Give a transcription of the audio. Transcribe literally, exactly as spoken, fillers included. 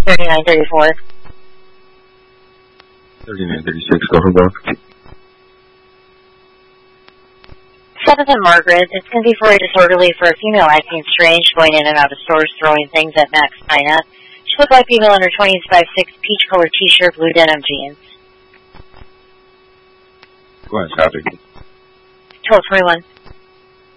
thirty-nine thirty-four. thirty-nine thirty-six, go for broke. seventh and Margaret, it's going to be very disorderly for a female acting strange, going in and out of stores, throwing things at Max Pina. She looked like female in her twenties, five six, peach colored t-shirt, blue denim jeans. Go ahead, copy. twelve twenty-one.